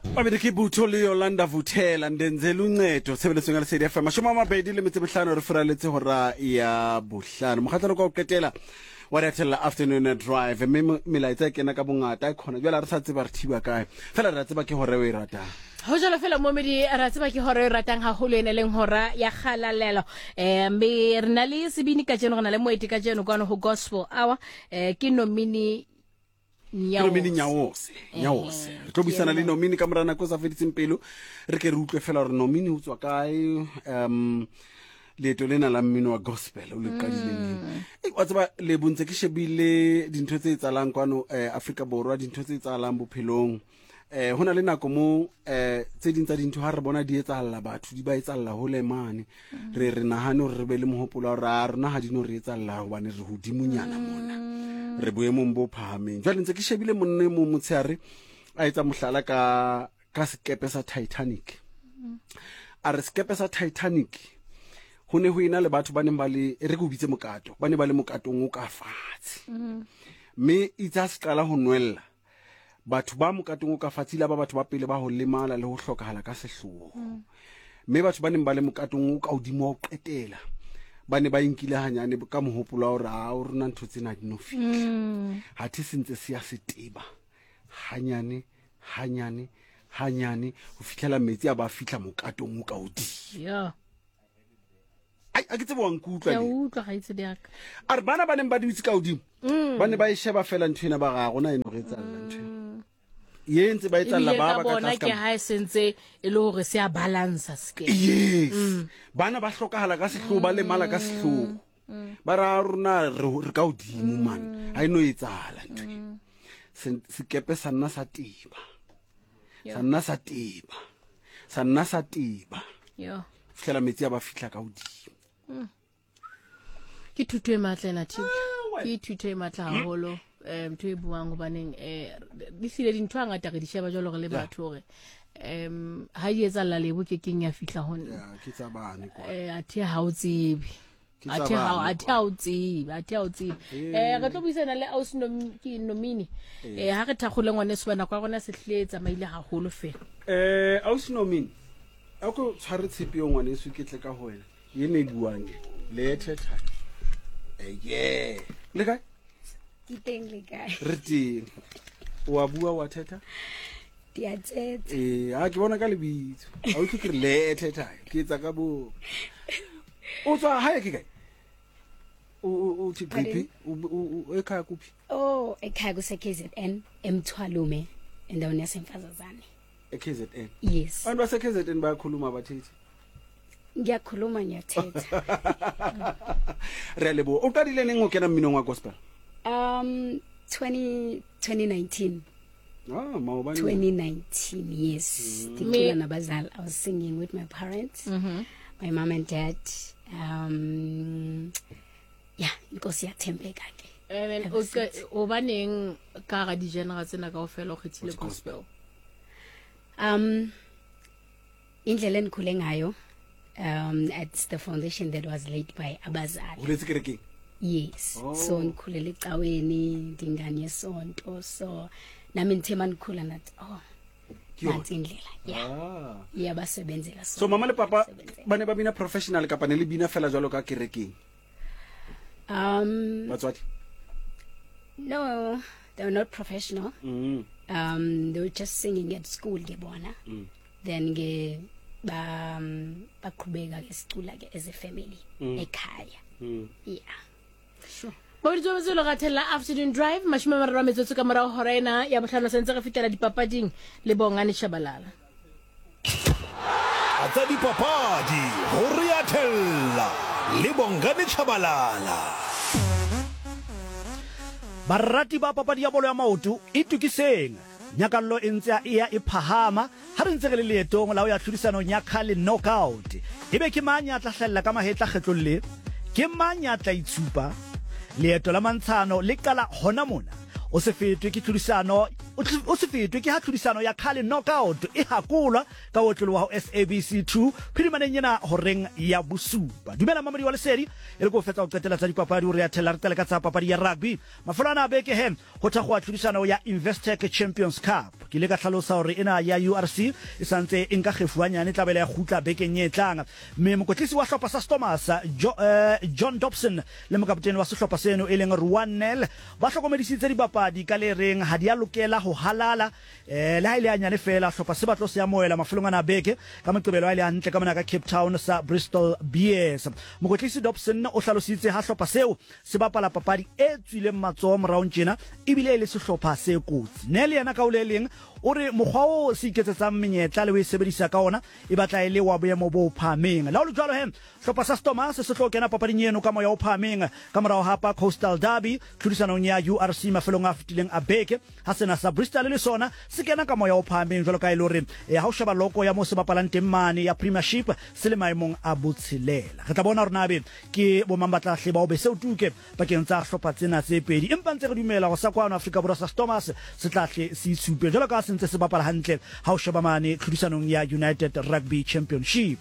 Babedi ke Butho le Yolanda Vuthela ndenzela uncedo sebeletsong ya Lesedi FM 25 re furaletse hora ya bohlano mokgatlano ka o qetela wa Ratella Afternoon Drive mme melaetsa kena ka bongata khona jwale re sa tseba re thiba kae fela re tseba ke hore we rata ho jalo fela momedi ra tseba ke hore ratang haholo ene leng hora ya khalalelo me re na le sebini ka jeno gona le moeti ka jeno kwano ho gospel hour ke nomini Nyawose re tlo buisana le nomini ka morana ko sa feditseng pelo re ke re utlwe fela hore nomini o tswa kae leeto lena la mmino wa gospel o le qadileng wa tseba le bontse ke shebile dintho tse tsalang kwano Afrika Borwa dintho tse tsalang bophelong hona le nako mo tse dintsa dintho ha re bona di etsalla batho di ba etsalla ho le mane re nahane hore re be le mohopolo ra rona ha di no re etsalla hobane re hodimonyana mona re boemong bo phahameng jwale ntse ke shebile monne mo motsheare a etsa mohlala ka sekepe sa Titanic a re sekepe sa Titanic ho ne ho ina le batho ba neng ba le re go bitse mokato ba ne ba le mokatong o ka fatshe mme itsa se qala ho nwella batho ba mokatong o ka fatshe ba batho ba pele ba ho lemala le ho hlokahala ka sehloho mme batho ba neng ba le mokatong o ka hodimo o qetela ba ne ba inkile hanyane ka mohopolo wa hore a o rona ntho tsena di no fihla ha thi sentse se ya seteba hanyane ho fihlela metsi a ba fihla mokatong o ka hodimo ya a ke tsebo wa nkutlwa ya utlwa ga itse diaka a re bana ba neng ba ditse ka hodimo ba ne ba e sheba fela ntho ena ba ga gona eno re tsalla ntho ye ntse ba etsalla ba ka bona ke ha sentse e le hore se a balance ske yes bana ba hlokahala ka sehloho ba le mala ka sehloho ba ra rona re ka hodimo man ha ino etsala ntho sekepe sa nna sa tiba yo fihlela metsi a ba fihla ka hodimo ke thuto e matla na thibla ke thuto e matla haholo ntho e buang hobaneng di sile dintho ngata re di sheba jalo re le batho hore ha di etsa la lebo ke keng ya fihla hona ke tsa bane kwa athe ha o tsebe athe ha o tsebe re tlo buisana le Ausnom ke nomini ha re thakgole ngwane se bana kwa rona se hletsa maile haholo fela Ausnomini a ko tshware tshepe yo ngwane se ketle ka ho wena ye ne buang le theta le kae Kiteng le kae re teng wa bua wa theta dia tsetsa ha ke bona ka lebitso a o ke le theta ke tsa ka bo o tswa ha ke kae o tipipi o ekhaya kuphi ekhaya ku KZN eMthwalume endaweni yaseMfazazane KZN yes abantu base KZN bayakhuluma abathethi ngiyakhuluma ngiyathetha re lebo o qadile neng o kena mminong wa gospel 2019 maobane 2019 yes dicula nabazali I was singing with my parents my mom and dad yeah inkosi yathembeka ke o baneng ka ga di genera tsena ka ofela o khethile gospel indlela enkhule ngayo at the foundation that was laid by abazali uletse kerekeng yes so ngikhulele ecaweni dingane yesonto so nami ngithema ngikhula nathi nansi indlela yeah basebenzela so mama le papa bane ba bina professional kapa ne le bina fela jwalo ka kerekeng batswadi no they were not professional they were just singing at school ke bona then baqhubeka ke sicula ke as a family ekhaya yeah sure Bodi tso metselo Ratella Afternoon Drive mashime mararo metsotso ka morao horena ya bohlano sentse re fitela dipapading le Bongane Shabalala atsa dipapadi ho Ratella le Bongane Shabalala barati ba papadi ya bolo ya maoto itukiseng nyakallo e ntse e phahama ha re ntse re le leetong la ho ya tlhodisano nya khale knockout ebe ke manya tla hlella ka mahetla kgetlolle ke manya tla itshupa leeto la mantshano le kala hona mona o se fetwe ke tlhodisano o se fetwe ke ha tlhodisano ya khale knockout e hakulwa ka otlolo wa SABC2 phirimaneng yena horeng ya bosupa. Dumela mamadi wa lesedi e le go fetsa go qetela tsa dipapadi o re ya thela re tele ka tsa papadi ya rugby mafolana a beke he go thagwa tlhodisano ya Investec Champions Cup ke le ka tlhalosa hore ena ya URC e santse e nka kgefuanyane tlabela ya gutla bekeng ye tlang mme mokotlisi wa hlopha sa Thomas John Dobson le mokaptene wa sehlopha seno e leng Ruan Nel ba hlokomedisitse dibapadi ka le reng ha dia lokela ho halala le ha ile anyane fela hlopha se batlo se ya moela mafolongana beke ka moqebelo a ile hantle ka mona ka Cape Town sa Bristol Bears. Mokotlisi Dobson o hlalositse ha hlopha seo se bapala papadi e tswileng matsoho morao tjena ebile e le sehlopha se kotsi. Nel yana ka o le leng o re mokgwa o se iketsetsang menyetla le o e sebedisa ka ona e batla e le wa boemo bo phameng la o le jwalo he hlopha sa Thomas se tlo kena papading eno ka moya o phameng ka morao hapa Coastal Derby tlhodisanong ya URC mafelong a fetileng a beke ha sena sa Bristol le sona se kena ka moya o phameng jwalo ka e le hore ha o sheba loko ya mo se bapalang teng mane ya Premiership se le maemong a botshelela re tla bona hore nabe ke bo mambatla hle ba o be se o tuke pakeng tsa hlopha tsena tse pedi empa ntse re dumela go sa kwano Afrika Borwa sa Thomas se tlahle se itshupe jwalo ka sentse se bapala hantle ha o sheba mane tlhodisanong ya United Rugby Championship.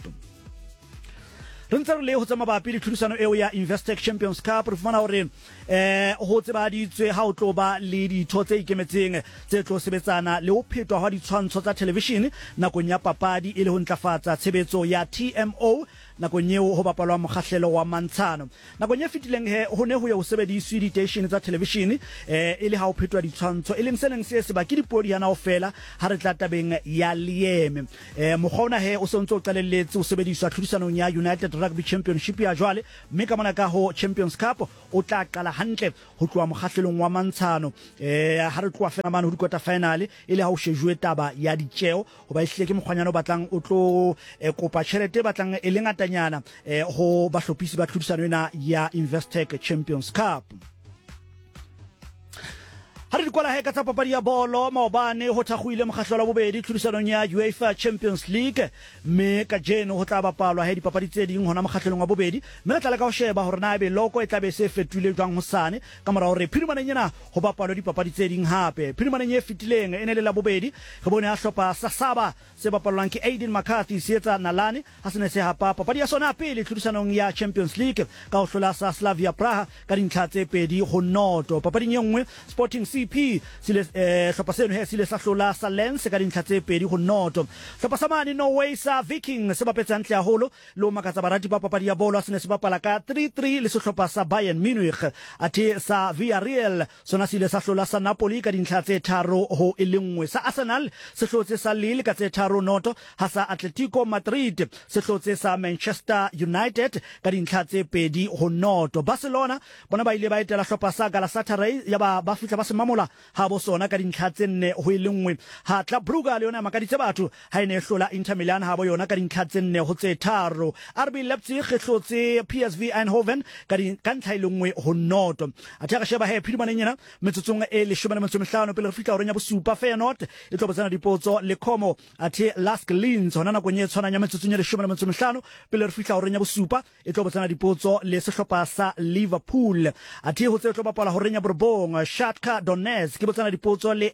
Re ntse re le ho tsama mabapi le tlhodisano eo ya Investec Champions Cup re fumana hore ho tseba ditswe ha o tlo ba le ditho tse ikemetseng tse tlo sebetsana le ho phetwa ha ditshwantsho tsa television nakong ya papadi e le ho ntlafatsa tshebetso ya TMO nakong eo ho bapalwa mokgahlelo wa mantshano nakong e fetileng he ho ne ho ya ho sebediswe di-station tsa television e le ha o phetwa ditshwantsho e leng seleng se ba ke dipodi yana ofela ha re tla tabeng ya lieme mogona he o se ntse o qalelletse o sebediswa tlhodisanong ya United Rugby Championship ya jwale mme ka mona ka ho Champions Cup o tla qala hantle ho tloa mokgahlelong wa mantshano ha re tloa fela mane ho di-quarter final e le ha o shejwe taba ya ditjeo ho ba ehlile ke mokgwanyana o batlang o tlo kopa tjhelete batlang e le ngatanyana ho bahlophisi ba tlhodisano ena ya Investec Champions Cup. Ha re dikola he ka tsa papadi ya bolo maobane ho thakhuile mokgahlelo wa bobedi tlhodisanong ya UEFA Champions League mme ka jeno ho tla bapalwa he dipapadi tse ding hona mokgahlelong wa bobedi mme re tla le ka ho sheba hore na ebe loko e tla be se fetule jwang hosane ka mora hore phirimaneng ena ho bapalwa dipapadi tse ding hape phirimaneng e fetileng ene le la bobedi re bone ha hlopa sa Saba se bapalwang ke Aiden McCarthy se etsa Nalane ha se ne se hapa papadi ya sona pele tlhodisanong ya Champions League ka ho hlola sa Slavia Praha ka dintlha tse pedi ho noto papading e nngwe Sporting CP sile hlopa seno he sile sa hlola sa Lens ka dintlha tse pedi ho noto hlopa sa mane Norway sa Viking se bapetsa ntle haholo lo makatsa barati ba papadi ya bolo se ne se bapala ka 3-3 le sehlopa sa Bayern Munich athe sa Villarreal sona sile sa hlola sa Napoli ka dintlha tse tharo ho elengwe sa Arsenal se hlotse sa Lille ka tse tharo noto ha sa Atletico Madrid se hlotse sa Manchester United ka dintlha tse pedi ho noto Barcelona bona ba ile ba etela hlopa sa Galatasaray ya ba fitla ba se mamola ha bo sona ka dintlha tse nne ho elengwe ha Club Brugge le yona makaditse batho ha ene hlola Inter Milan ha bo yona ka dintlha tse nne ho tse tharo RB Leipzig hlotse PSV Eindhoven ka ntlha elengwe ho noto athe ga sheba he phirimaneng yena metsotsong e 15 pele re fihla ho renya bosupa Feyenoord e tlo botsana dipotso le Como athe Lask Linz hona nakong e tshwanang ya metsotsong e 15 pele re fihla ho renya bosupa e tlo botsana dipotso le sehlopa sa Liverpool athe ho tse tlo bapala ho renya Borbong Shakhtar Donetsk ke botsana dipotso le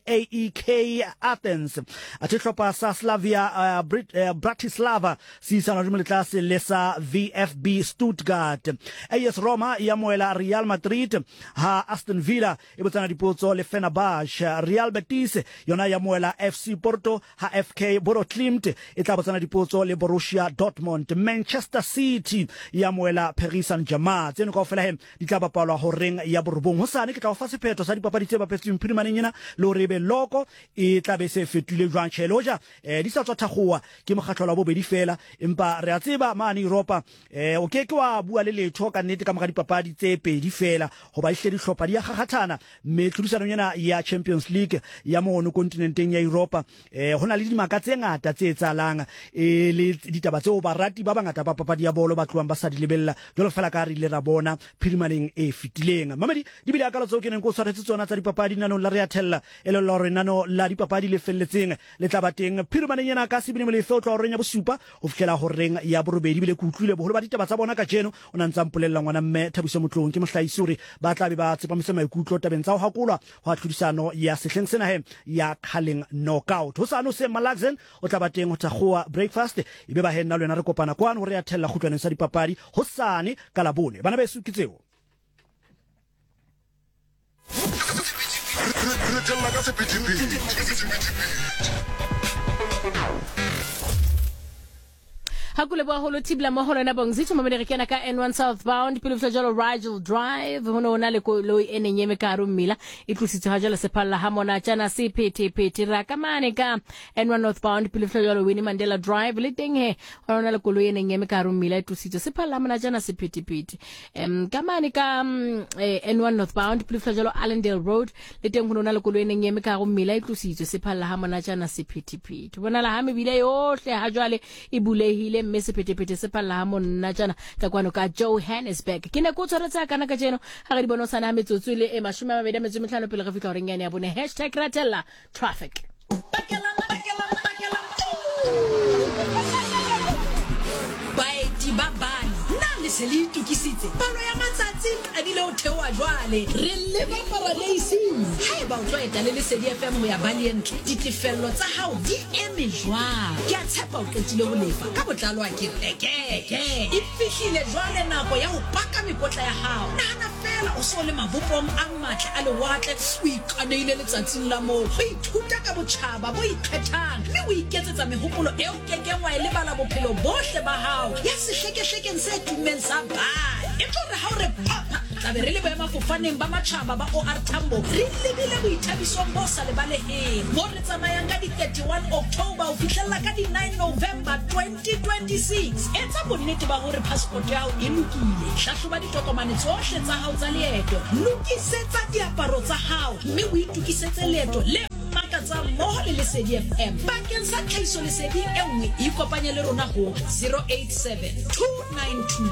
AEK Athens athe hlopa sa Slavia Bratislava si sana le tlase le sa VfB Stuttgart AS Roma ya moela Real Madrid ha Aston Villa e botsana dipotso le Fenerbahce Real Betis yona ya moela FC Porto ha FK Bodo Glimt e tla botsana dipotso le Borussia Dortmund Manchester City ya moela Paris Saint-Germain tseno kaofela he di tla bapalwa ho reng ya Borbong hosane ke tla o fa sephetho sa dipapadi tse bapetsweng phirimaneng ena le hore be loko e tla be se fetule jwang cheloja di sa tswa thakgoa ke mokgahlelo wa bobedi fela empa re a tseba mane Europa o ke wa bua le letho ka nnete ka moga dipapadi tse pedi fela ho ba ihle dihlopha di ya gagathana mme tlhodisano ena ya Champions League ya mono kontinenteng ya Europa hona le dimaka tse ngata tse etsalang le ditaba tseo barati ba bangata ba papadi ya bolo ba tloang ba sa di lebella jalo fela ka re ile ra bona phirimaneng e fetileng mamedi di bile akala tseo ke neng go tshwaretse tsona tsa dipapadi dipapadi nanong la re a thella e le lore nano la dipapadi le felletseng le tla bateng phirimane nyana ka sebine molefe o tla reng ya bosupa o fihlela ho reng ya borobedi bile ku utlwile boholo ba ditaba tsa bona ka jeno o na ntsa mpolella ngwana mme Thabiso Motlong ke mohlahisi hore ba tla be ba tsepamise maikutlo tabeng tsa ho hakolwa ho tlhodisano ya sehleng sena he ya Carling Knockout ho sano se Malaxen o tla bateng ho thakgoa breakfast ebe ba henna lena re kopana kwana hore ya thella khutwaneng sa dipapadi ho sane ka labone bana ba esu ke tseo Hakule bwa holo tibla moholo na bongzitho maberekena ka N1 southbound pele fla jalo Rigel Drive hono na le koloi ene nyeme ka rumila itlositse ha jalo sepalla ha mona tjana CPTPT ra kamane ka N1 northbound pele fla jalo Winnie Mandela Drive le teng he hono na le koloi ene nyeme ka rumila itlositse sepalla mona tjana CPTPT kamane ka N1 northbound pele fla jalo Allendale Road le teng hono na le koloi ene nyeme ka rumila itlositse sepalla ha mona tjana CPTPT bona la ha mebile yohle ha jwale ibulehile mme sephetepete se palla ha monna jana ka kwano ka Johannesburg ke ne go tshwaretsa kana ka jeno ha re di bona sana metsotso le e 25 pele re fitla ho rengane ya bone #ratella traffic baeti ba bana na le se le itukisitse palo ya matsatsi a dile o thewa jwale re le ba paradise ha ba o tlo eta le Lesedi FM ho ya Balientle ditefello tsa hao di eme jwang ke a tshepa o tlotile ho lefa ka botlalo a ke tekeke e fihlile jwale nako ya ho paka mekotla ya hao nana fela o so le mabopong a matla a lewatle o ikaneile letsatsing la mo go ithuta ka botjhaba bo ikgethang mme o iketsetsa mehopolo e o kekeng wa ile bala bophelo bohle ba hao ya sehleke-hlekeng se tumeng sa ba e tlo re ha o re papa tla be re le boemafofaneng ba matjhaba ba OR Tambo re lebile boithabisong bo sa lebaleheng mo re tsamayang ka di 31 October o fihlella ka di 9 November 2026 etsa bonnete ba hore passport ya hao e lokile hlahloba ditokomane tsohle tsa hao tsa leeto lokisetsa diaparo tsa hao mme o itukisetse leeto le makatsa mmoho le Lesedi FM bakeng sa tlhahiso leseding e nngwe ikopanye le rona ho 087 292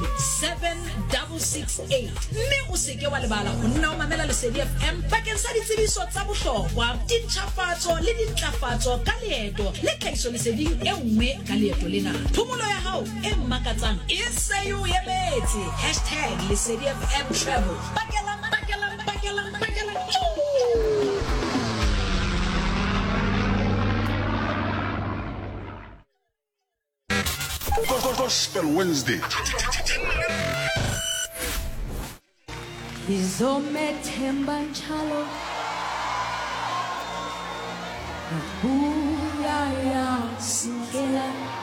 7668 mme o seke wa lebala ho nna o mamela Lesedi FM bakeng sa ditsebiso tsa bohlokwa dintjhafatso le dintlafatso ka leeto le tlhahiso leseding e nngwe ka leeto lena phomolo ya hao e makatsang e se yo yebetse #Lesedi FM travel bakela Gospel Wednesday. Izomethemba njalo Abuya ya singela